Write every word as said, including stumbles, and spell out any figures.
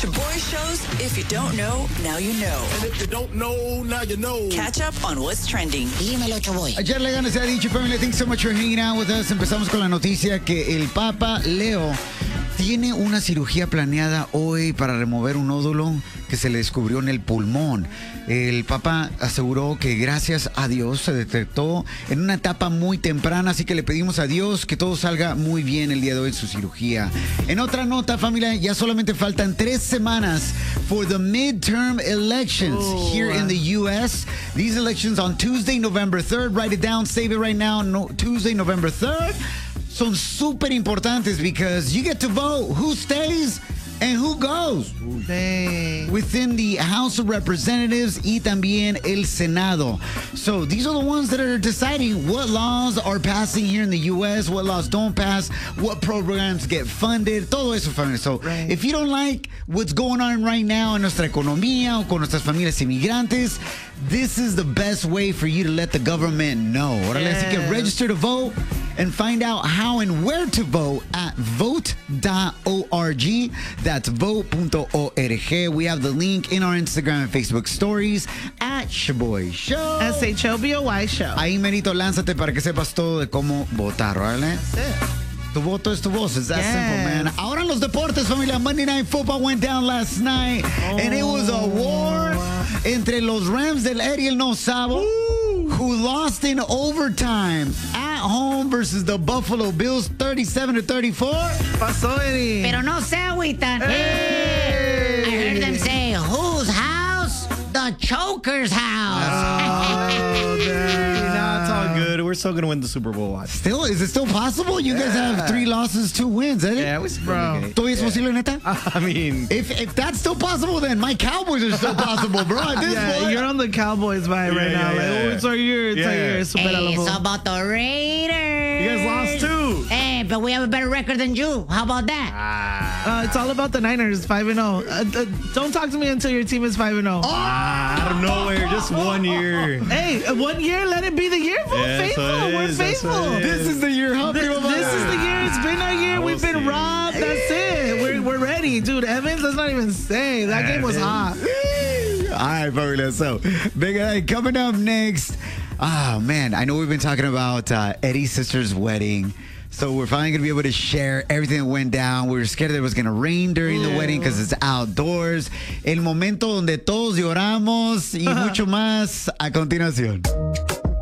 Shaboy shows, if you don't know, now you know. And if you don't know, now you know. Catch up on what's trending. Dímelo, Chaboy. Ayer le ganas a dicho family. Thanks so much for hanging out with us. Empezamos con la noticia que el Papa Leo tiene una cirugía planeada hoy para remover un nódulo que se le descubrió en el pulmón. El Papa aseguró que gracias a Dios se detectó en una etapa muy temprana, así que le pedimos a Dios que todo salga muy bien el día de hoy en su cirugía. En otra nota, familia, ya solamente faltan tres semanas for the midterm elections oh, here in the U S These elections on Tuesday, November third. Write it down, save it right now. No, Tuesday, November third. Son súper importantes because you get to vote who stays and who goes Dang. within the House of Representatives y también el Senado. So these are the ones that are deciding what laws are passing here in the U S, what laws don't pass, what programs get funded, todo eso, familia. So right. if you don't like what's going on right now en nuestra economía o con nuestras familias inmigrantes, this is the best way for you to let the government know. Órale, yes. Así que register to vote and find out how and where to vote at vote dot org. That's vote dot org. We have the link in our Instagram and Facebook stories at Shaboy Show. S H O B O Y Show. Ahí, Menito, lánzate para que sepas todo de cómo votar, ¿vale? That's it. Tu voto es tu voz. It's that yes. simple, man. Ahora en los deportes, familia. Monday Night Football went down last night. Oh. And it was a war entre los Rams del Eddie El No Sabo, Ooh. who lost in overtime at home versus the Buffalo Bills, thirty-seven to thirty-four. Pasó, Eddie. Pero no se agüitan. Hey. I heard them say, whose house? The Choker's house. Oh, dang. Nah, it's all good. We're still going to win the Super Bowl. Watch. Still, is it still possible? You guys Yeah. have three losses, two wins, eh? Yeah, we still Bro. okay. ¿Todavía es Yeah. posible, neta? I mean, If if that's still possible, then my Cowboys are still possible, bro. At this Yeah, point. you're on the Cowboys vibe Yeah, right yeah, now. yeah, like, yeah. oh, it's our year. It's Yeah, our yeah. year. Supéralo, Hey, bro. it's about the Raiders. you guys lost too. Hey, but we have a better record than you. How about that? Uh, it's all about the Niners, five and zero. Uh, uh, don't talk to me until your team is five and zero. Ah, out of nowhere, just one year. Hey, uh, one year, let it be the year. We're Yeah, that's faithful. what it We're is, that's faithful. what it This is the year, huh? This, people? this is the year. It's been our year. We'll We've been see. robbed. That's it. We're, we're ready. Dude, Evans, let's not even say. That game was hot. All right, familia. So, big uh, coming up next. Oh, man. I know we've been talking about uh, Eddie's sister's wedding. So we're finally going to be able to share everything that went down. We were scared that it was going to rain during the wedding because it's outdoors. El momento donde todos lloramos y mucho más a continuación.